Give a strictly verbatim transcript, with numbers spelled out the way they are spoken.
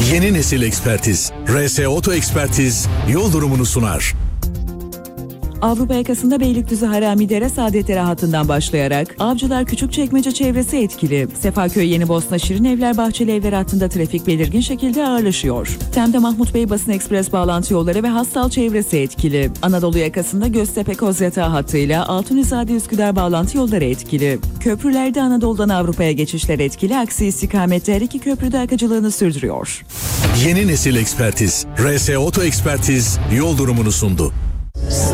Yeni nesil ekspertiz. R S Oto Ekspertiz yol durumunu sunar. Avrupa yakasında Beylikdüzü Haramidere Saadetdere hattından başlayarak Avcılar Küçükçekmece çevresi etkili. Sefaköy Yenibosna Şirinevler Bahçeli Evler hattında trafik belirgin şekilde ağırlaşıyor. Tem'de Mahmut Bey Basın Ekspres bağlantı yolları ve Hastal çevresi etkili. Anadolu yakasında Göztepe Kozyatağı hattıyla Altunizade Üsküdar bağlantı yolları etkili. Köprülerde Anadolu'dan Avrupa'ya geçişler etkili. Aksi istikamette her iki köprüde akıcılığını sürdürüyor. Yeni nesil ekspertiz. R S Oto Ekspertiz yol durumunu sundu.